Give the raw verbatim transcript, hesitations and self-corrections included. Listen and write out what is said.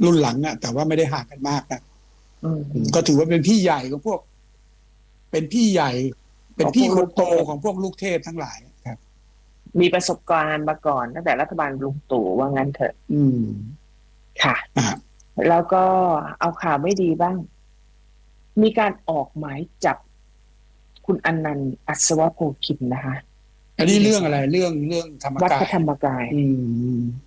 รุ่นหลังอะแต่ว่าไม่ได้ห่างกันมากนะอืมก็ถือว่าเป็นพี่ใหญ่ของพวกเป็นพี่ใหญ่เป็นพี่คนโตของพวกลูกเทพทั้งหลายครับมีประสบการณ์มาก่อนตั้งแต่รัฐบาลลุงตู่ว่างั้นเถอะอืมค่ะอ่าแล้วก็เอาข่าวไม่ดีบ้างมีการออกหมายจับคุณอนันต์อัศวโพคินนะคะอันนี้เรื่องอะไรเรื่องเรื่องธรรมวัดพระกายธรรมกายอืม